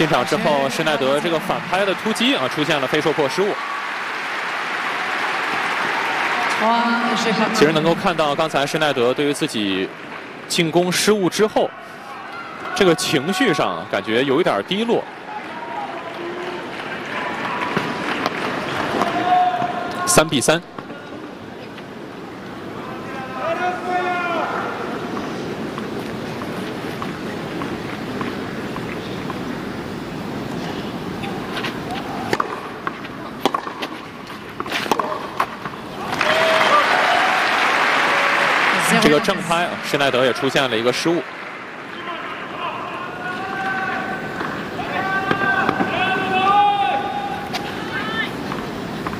进场之后，施耐德这个反拍的突击啊，出现了非受迫失误。其实能够看到，刚才施耐德对于自己进攻失误之后，这个情绪上感觉有一点低落。3比3。这个正拍，施耐德也出现了一个失误。